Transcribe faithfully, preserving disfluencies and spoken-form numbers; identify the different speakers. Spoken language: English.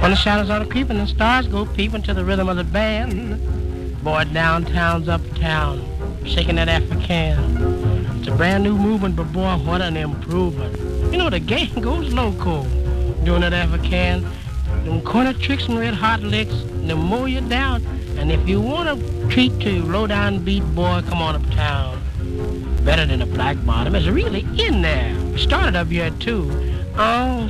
Speaker 1: When the shadows are creeping and stars go peeping to the rhythm of the band, boy, downtown's uptown, shaking that African. It's a brand new movement, but boy, what an improvement. You know, the gang goes loco doing that African. Them corner tricks and red hot licks, they'll mow you down. And if you want a treat to low down beat, boy, come on uptown. Better than a black bottom. It's really in there. Started up here too. Oh,